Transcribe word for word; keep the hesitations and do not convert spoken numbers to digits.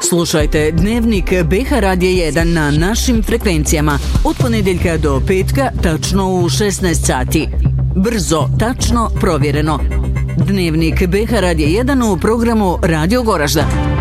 Slušajte Dnevnik B H Radija jedan na našim frekvencijama od ponedeljka do petka tačno u šesnaest sati. Brzo, tačno, provjereno. Dnevnik B H Radija jedan u programu Radio Goražda.